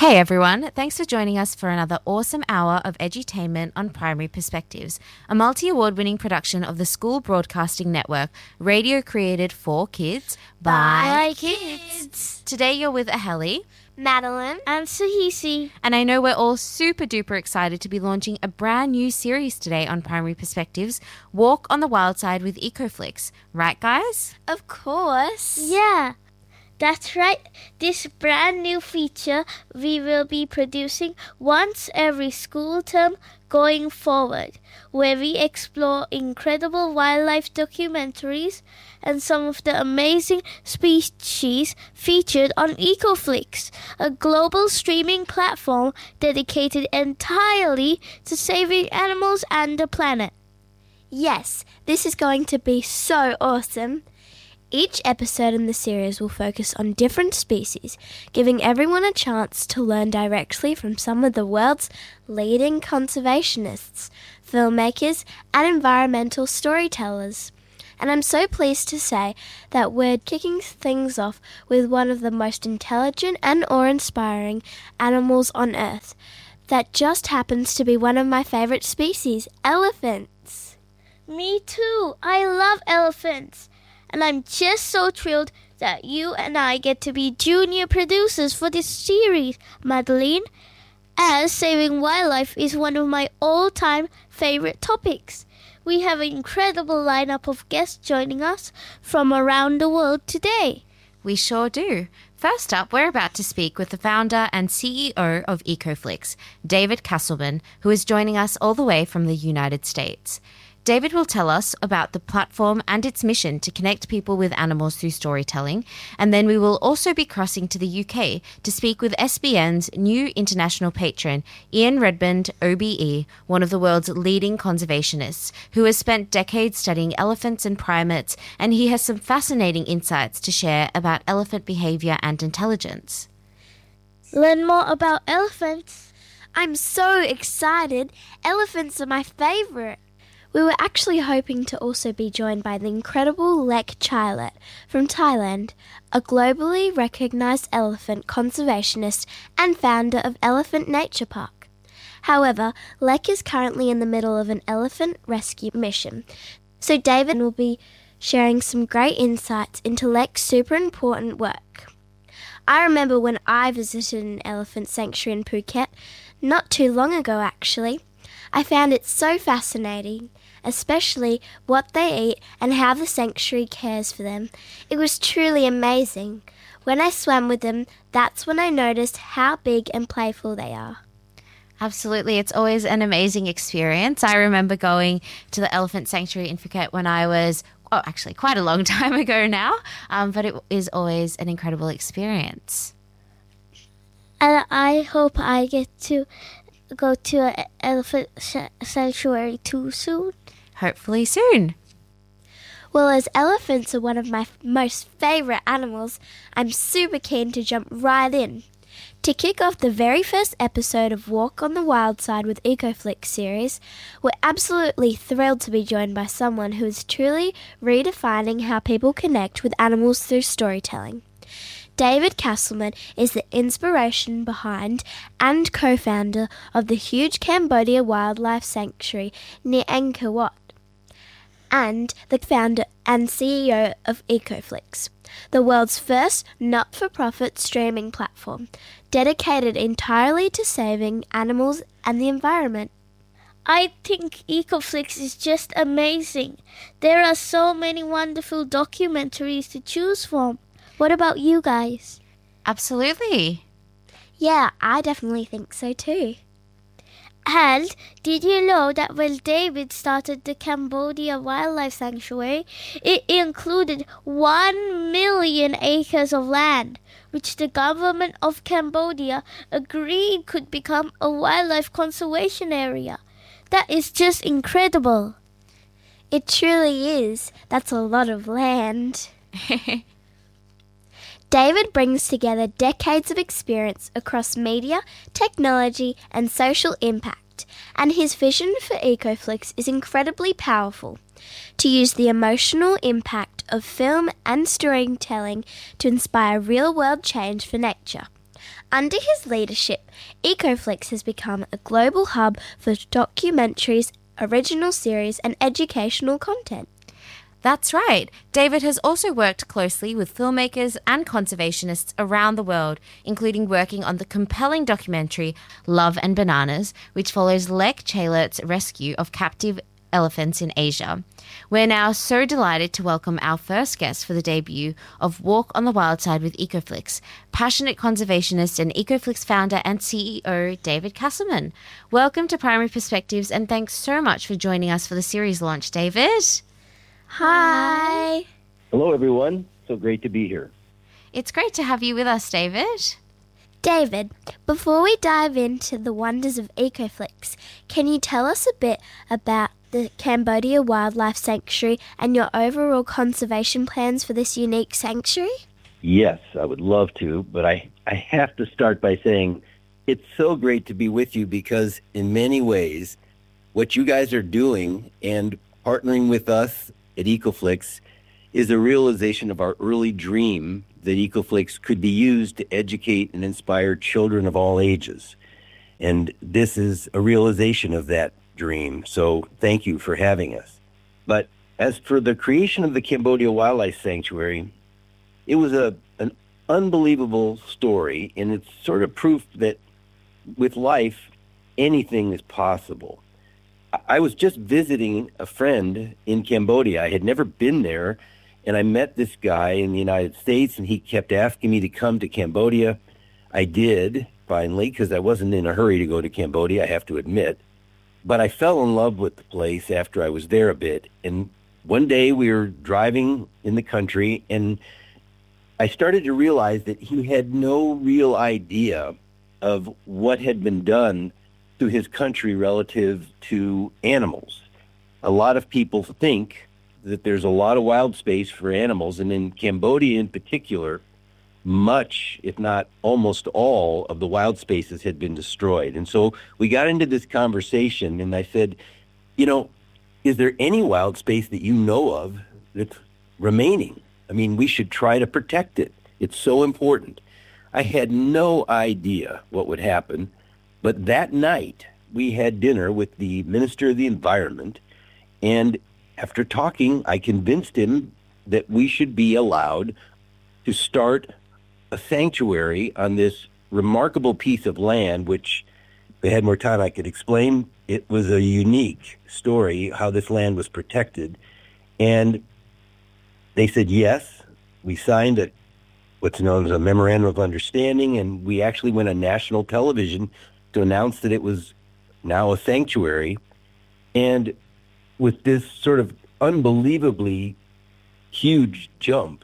Hey everyone, thanks for joining us for another awesome hour of edutainment on Primary Perspectives, a multi-award winning production of the School Broadcasting Network, radio created for kids by kids. Today you're with Aheli, Madeline, and Sahisi. And I know we're all super duper excited to be launching a brand new series today on Primary Perspectives, Walk on the Wild Side with EcoFlix. Right, guys? Of course. Yeah. That's right. This brand new feature we will be producing once every school term going forward, where we explore incredible wildlife documentaries and some of the amazing species featured on EcoFlix, a global streaming platform dedicated entirely to saving animals and the planet. Yes, this is going to be so awesome. Each episode in the series will focus on different species, giving everyone a chance to learn directly from some of the world's leading conservationists, filmmakers, and environmental storytellers. And I'm so pleased to say that we're kicking things off with one of the most intelligent and awe-inspiring animals on Earth that just happens to be one of my favourite species, elephants. Me too. I love elephants. And I'm just so thrilled that you and I get to be junior producers for this series, Madeline, as saving wildlife is one of my all-time favorite topics. We have an incredible lineup of guests joining us from around the world today. We sure do. First up, we're about to speak with the founder and CEO of EcoFlix, David Castleman, who is joining us all the way from the United States. David will tell us about the platform and its mission to connect people with animals through storytelling, and then we will also be crossing to the UK to speak with SBN's new international patron, Ian Redmond, OBE, one of the world's leading conservationists, who has spent decades studying elephants and primates, and he has some fascinating insights to share about elephant behaviour and intelligence. Learn more about elephants. I'm so excited. Elephants are my favourite. We were actually hoping to also be joined by the incredible Lek Chilat from Thailand, a globally recognised elephant conservationist and founder of Elephant Nature Park. However, Lek is currently in the middle of an elephant rescue mission, so David will be sharing some great insights into Lek's super important work. I remember when I visited an elephant sanctuary in Phuket, not too long ago actually. I found it so fascinating, especially what they eat and how the sanctuary cares for them. It was truly amazing. When I swam with them, that's when I noticed how big and playful they are. Absolutely. It's always an amazing experience. I remember going to the elephant sanctuary in Phuket when I was, actually quite a long time ago now, but it is always an incredible experience. And I hope I get to go to an elephant sanctuary too soon. Hopefully soon. Well, as elephants are one of my most favourite animals, I'm super keen to jump right in. To kick off the very first episode of Walk on the Wild Side with EcoFlix series, we're absolutely thrilled to be joined by someone who is truly redefining how people connect with animals through storytelling. David Castleman is the inspiration behind and co-founder of the huge Cambodia Wildlife Sanctuary near Angkor Wat, and the founder and CEO of EcoFlix, the world's first not-for-profit streaming platform dedicated entirely to saving animals and the environment. I think EcoFlix is just amazing. There are so many wonderful documentaries to choose from. What about you guys? Absolutely. Yeah, I definitely think so too. And did you know that when David started the Cambodia Wildlife Sanctuary, it included 1 million acres of land, which the government of Cambodia agreed could become a wildlife conservation area? That is just incredible. It truly is. That's a lot of land. David brings together decades of experience across media, technology, and social impact, and his vision for EcoFlix is incredibly powerful. To use the emotional impact of film and storytelling to inspire real-world change for nature. Under his leadership, EcoFlix has become a global hub for documentaries, original series, and educational content. That's right. David has also worked closely with filmmakers and conservationists around the world, including working on the compelling documentary Love and Bananas, which follows Lek Chailert's rescue of captive elephants in Asia. We're now so delighted to welcome our first guest for the debut of Walk on the Wild Side with EcoFlix, passionate conservationist and EcoFlix founder and CEO, David Castleman. Welcome to Primary Perspectives, and thanks so much for joining us for the series launch, David. Hi. Hello, everyone. So great to be here. It's great to have you with us, David. David, before we dive into the wonders of EcoFlix, can you tell us a bit about the Cambodia Wildlife Sanctuary and your overall conservation plans for this unique sanctuary? Yes, I would love to, but I have to start by saying it's so great to be with you because in many ways, what you guys are doing and partnering with us at EcoFlix is a realization of our early dream that EcoFlix could be used to educate and inspire children of all ages. And this is a realization of that dream. So thank you for having us. But as for the creation of the Cambodia Wildlife Sanctuary, it was an unbelievable story, and it's sort of proof that with life, anything is possible. I was just visiting a friend in Cambodia. I had never been there, and I met this guy in the United States, and he kept asking me to come to Cambodia. I did, finally, because I wasn't in a hurry to go to Cambodia, I have to admit. But I fell in love with the place after I was there a bit. And one day we were driving in the country, and I started to realize that he had no real idea of what had been done to his country relative to animals. A lot of people think that there's a lot of wild space for animals, and in Cambodia in particular, much, if not almost all, of the wild spaces had been destroyed. And so we got into this conversation, and I said, is there any wild space that you know of that's remaining? I mean, we should try to protect it. It's so important. I had no idea what would happen, but that night we had dinner with the Minister of the Environment, and after talking, I convinced him that we should be allowed to start a sanctuary on this remarkable piece of land, which, if I had more time, I could explain. It was a unique story, how this land was protected. And they said yes. We signed what's known as a memorandum of understanding, and we actually went on national television to announce that it was now a sanctuary. And with this sort of unbelievably huge jump,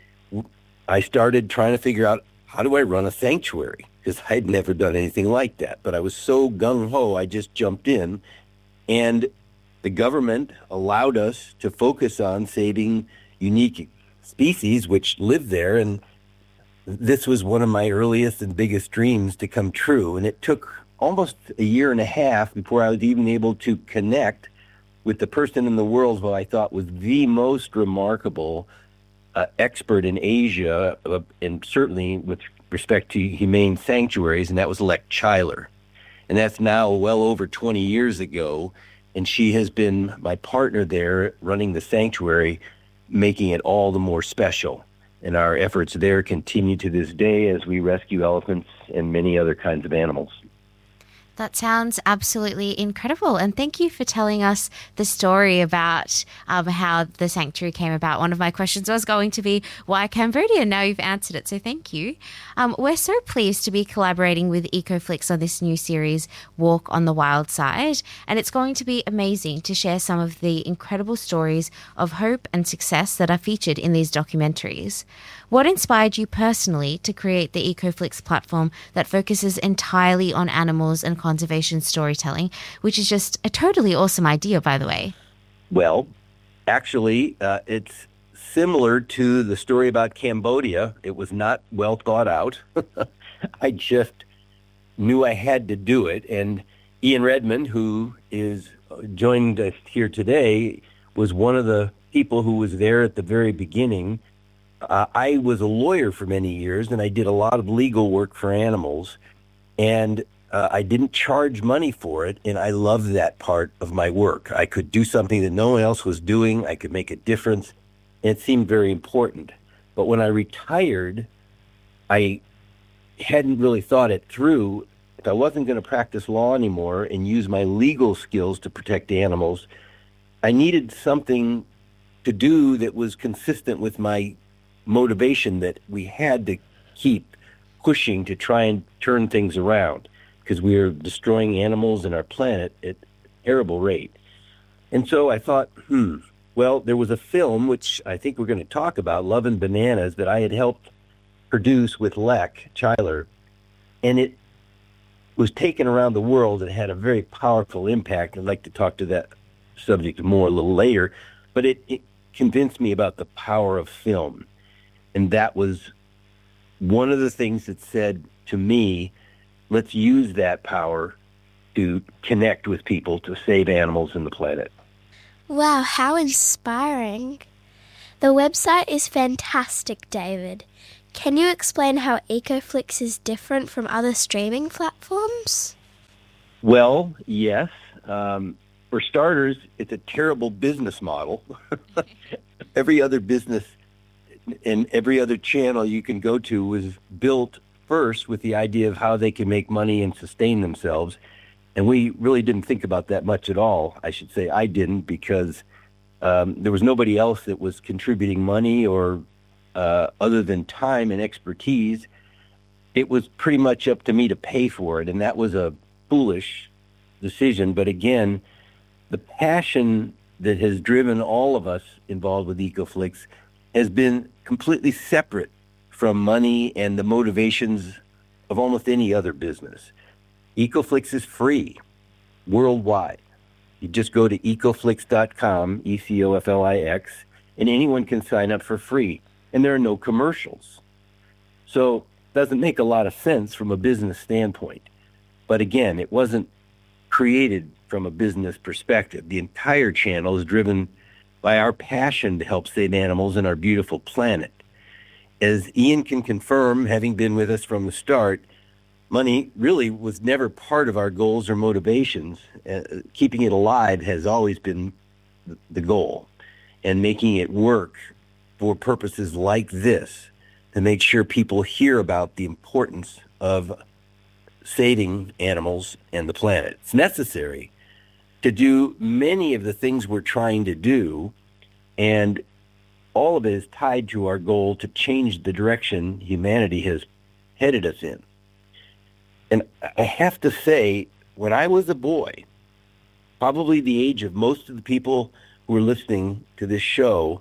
I started trying to figure out, how do I run a sanctuary? Because I'd never done anything like that. But I was so gung-ho, I just jumped in. And the government allowed us to focus on saving unique species which live there. And this was one of my earliest and biggest dreams to come true. And it took almost a year and a half before I was even able to connect with the person in the world who I thought was the most remarkable expert in Asia, and certainly with respect to humane sanctuaries, and that was Lek Chailer. And that's now well over 20 years ago, and she has been my partner there running the sanctuary, making it all the more special. And our efforts there continue to this day as we rescue elephants and many other kinds of animals. That sounds absolutely incredible. And thank you for telling us the story about how the sanctuary came about. One of my questions was going to be, why Cambodia? Now you've answered it, so thank you. We're so pleased to be collaborating with EcoFlix on this new series, Walk on the Wild Side. And it's going to be amazing to share some of the incredible stories of hope and success that are featured in these documentaries. What inspired you personally to create the EcoFlix platform that focuses entirely on animals and conservation storytelling, which is just a totally awesome idea, by the way? Well, actually, it's similar to the story about Cambodia. It was not well thought out. I just knew I had to do it. And Ian Redmond, who is joined us here today, was one of the people who was there at the very beginning. I was a lawyer for many years, and I did a lot of legal work for animals, and I didn't charge money for it, and I loved that part of my work. I could do something that no one else was doing. I could make a difference, and it seemed very important. But when I retired, I hadn't really thought it through. If I wasn't going to practice law anymore and use my legal skills to protect animals, I needed something to do that was consistent with my motivation that we had to keep pushing to try and turn things around because we were destroying animals and our planet at a terrible rate. And so I thought, well, there was a film, which I think we're going to talk about, Love and Bananas, that I had helped produce with Lek Chyler, and it was taken around the world and had a very powerful impact. I'd like to talk to that subject more a little later, but it convinced me about the power of film. And that was one of the things that said to me, let's use that power to connect with people to save animals and the planet. Wow, how inspiring. The website is fantastic, David. Can you explain how EcoFlix is different from other streaming platforms? Well, yes. For starters, it's a terrible business model. Every other business and every other channel you can go to was built first with the idea of how they can make money and sustain themselves. And we really didn't think about that much at all. I should say I didn't, because there was nobody else that was contributing money or other than time and expertise. It was pretty much up to me to pay for it, and that was a foolish decision. But again, the passion that has driven all of us involved with EcoFlix has been completely separate from money and the motivations of almost any other business. EcoFlix is free worldwide. You just go to ecoflix.com, ECOFLIX, and anyone can sign up for free. And there are no commercials. So it doesn't make a lot of sense from a business standpoint. But again, it wasn't created from a business perspective. The entire channel is driven by our passion to help save animals and our beautiful planet. As Ian can confirm, having been with us from the start, money really was never part of our goals or motivations. Keeping it alive has always been the goal, and making it work for purposes like this to make sure people hear about the importance of saving animals and the planet. It's necessary to do many of the things we're trying to do, and all of it is tied to our goal to change the direction humanity has headed us in. And I have to say, when I was a boy, probably the age of most of the people who are listening to this show,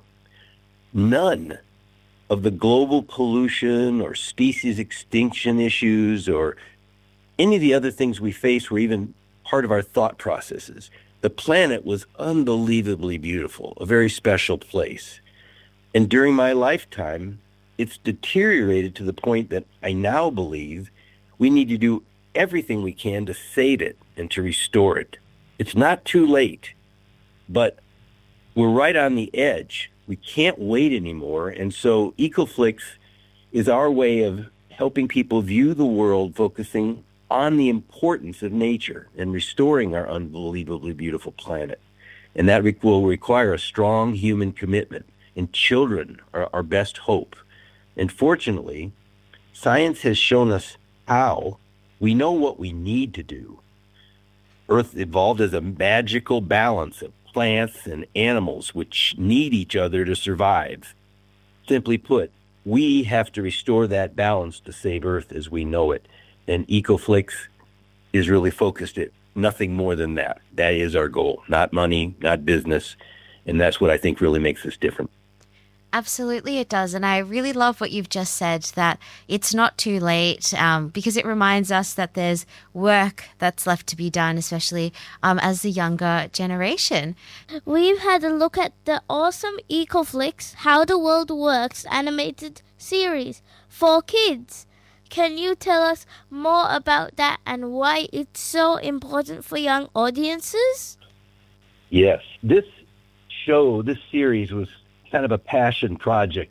none of the global pollution or species extinction issues or any of the other things we face were even part of our thought processes. The planet was unbelievably beautiful, a very special place. And during my lifetime, it's deteriorated to the point that I now believe we need to do everything we can to save it and to restore it. It's not too late, but we're right on the edge. We can't wait anymore. And so EcoFlix is our way of helping people view the world, focusing on the importance of nature and restoring our unbelievably beautiful planet. And that will require a strong human commitment. And children are our best hope. And fortunately, science has shown us how. We know what we need to do. Earth evolved as a magical balance of plants and animals which need each other to survive. Simply put, we have to restore that balance to save Earth as we know it. And EcoFlix is really focused at nothing more than that. That is our goal, not money, not business. And that's what I think really makes us different. Absolutely, it does. And I really love what you've just said, that it's not too late, because it reminds us that there's work that's left to be done, especially as the younger generation. We've had a look at the awesome EcoFlix How the World Works animated series for kids. Can you tell us more about that and why it's so important for young audiences? Yes. This series was kind of a passion project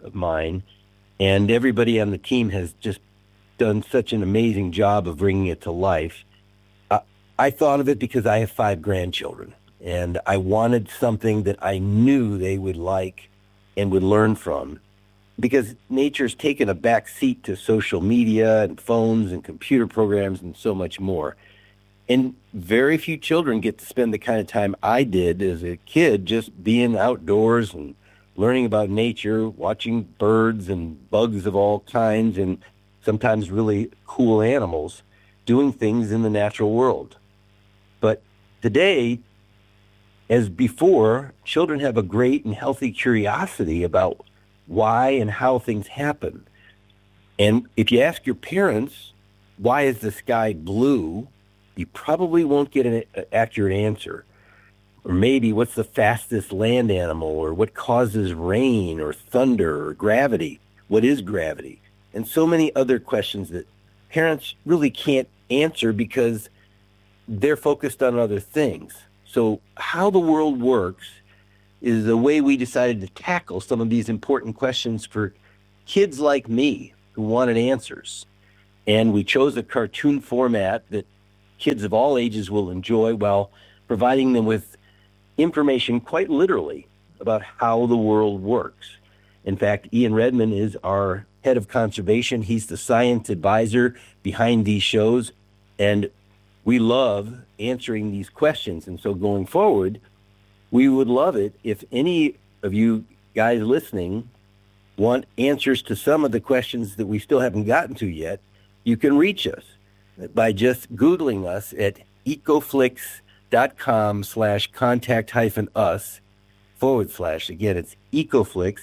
of mine, and everybody on the team has just done such an amazing job of bringing it to life. I thought of it because I have 5 grandchildren, and I wanted something that I knew they would like and would learn from, because nature's taken a back seat to social media and phones and computer programs and so much more. And very few children get to spend the kind of time I did as a kid, just being outdoors and learning about nature, watching birds and bugs of all kinds, and sometimes really cool animals doing things in the natural world. But today, as before, children have a great and healthy curiosity about why and how things happen. And if you ask your parents, why is the sky blue, you probably won't get an accurate answer. Or maybe, what's the fastest land animal, or what causes rain or thunder or gravity? What is gravity? And so many other questions that parents really can't answer because they're focused on other things. So how the world works is the way we decided to tackle some of these important questions for kids like me who wanted answers. And we chose a cartoon format that kids of all ages will enjoy, while providing them with information quite literally about how the world works. In fact, Ian Redmond is our head of conservation. He's the science advisor behind these shows, and we love answering these questions. And so going forward, we would love it if any of you guys listening want answers to some of the questions that we still haven't gotten to yet. You can reach us by just Googling us at ecoflix.com/contact-us/ Again, it's Ecoflix,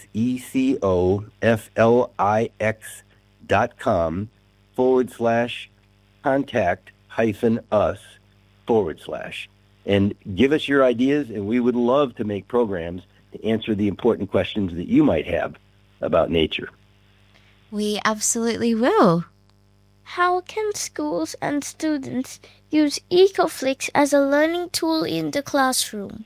ECOFLIX.com/contact-us/ and give us your ideas, and we would love to make programs to answer the important questions that you might have about nature. We absolutely will. How can schools and students use EcoFlix as a learning tool in the classroom?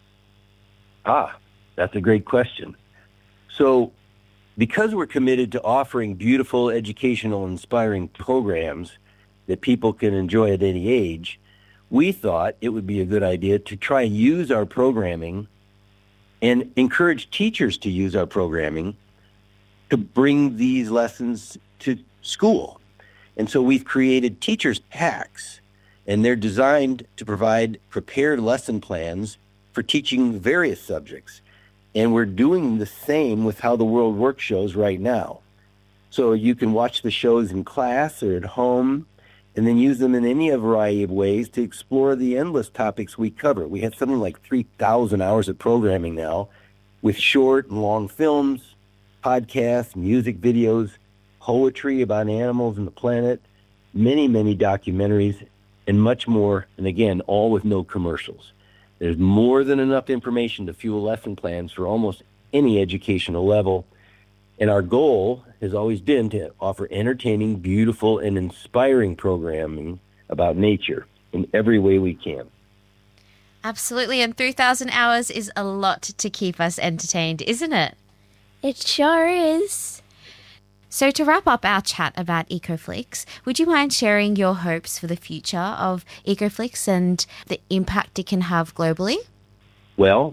That's a great question. So, because we're committed to offering beautiful, educational, inspiring programs that people can enjoy at any age, we thought it would be a good idea to try and use our programming and encourage teachers to use our programming to bring these lessons to school. And so we've created teachers' packs, and they're designed to provide prepared lesson plans for teaching various subjects. And we're doing the same with How the World Works shows right now. So you can watch the shows in class or at home, and then use them in any variety of ways to explore the endless topics we cover. We have something like 3,000 hours of programming now, with short and long films, podcasts, music videos, poetry about animals and the planet, many, many documentaries, and much more, and again, all with no commercials. There's more than enough information to fuel lesson plans for almost any educational level, and our goal has always been to offer entertaining, beautiful, and inspiring programming about nature in every way we can. Absolutely, and 3,000 hours is a lot to keep us entertained, isn't it? It sure is. So to wrap up our chat about EcoFlix, would you mind sharing your hopes for the future of EcoFlix and the impact it can have globally? Well,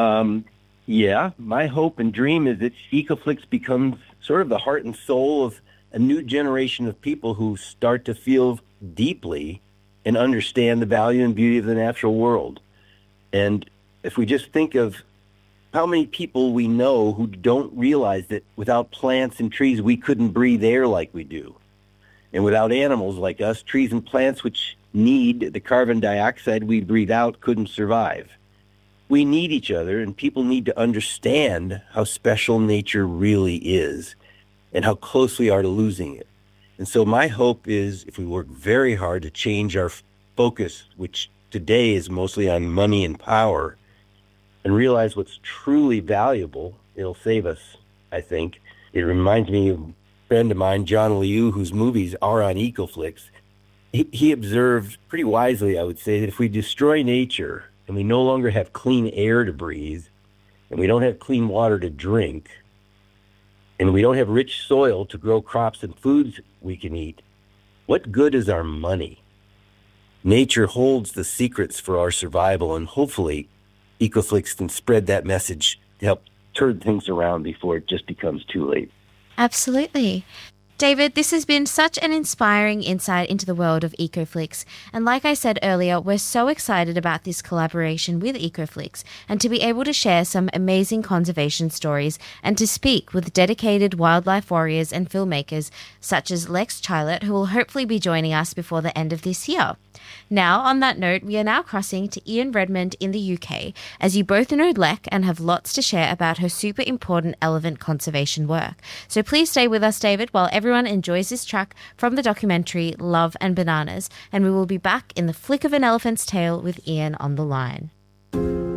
yeah, my hope and dream is that EcoFlix becomes sort of the heart and soul of a new generation of people who start to feel deeply and understand the value and beauty of the natural world. And if we just think of how many people we know who don't realize that without plants and trees, we couldn't breathe air like we do. And without animals like us, trees and plants which need the carbon dioxide we breathe out couldn't survive. We need each other, and people need to understand how special nature really is and how close we are to losing it. And so my hope is, if we work very hard to change our focus, which today is mostly on money and power, and realize what's truly valuable, it'll save us, I think. It reminds me of a friend of mine, John Liu, whose movies are on EcoFlix. He observed pretty wisely, I would say, that if we destroy nature and we no longer have clean air to breathe and we don't have clean water to drink, and we don't have rich soil to grow crops and foods we can eat, what good is our money? Nature holds the secrets for our survival, and hopefully EcoFlix can spread that message to help turn things around before it just becomes too late. Absolutely. David, this has been such an inspiring insight into the world of EcoFlix. And like I said earlier, we're so excited about this collaboration with EcoFlix and to be able to share some amazing conservation stories and to speak with dedicated wildlife warriors and filmmakers such as Lex Chilott, who will hopefully be joining us before the end of this year. Now, on that note, we are now crossing to Ian Redmond in the UK, as you both know Lek and have lots to share about her super important elephant conservation work. So please stay with us, David, while everyone enjoys this track from the documentary Love and Bananas, and we will be back in the flick of an elephant's tail with Ian on the line.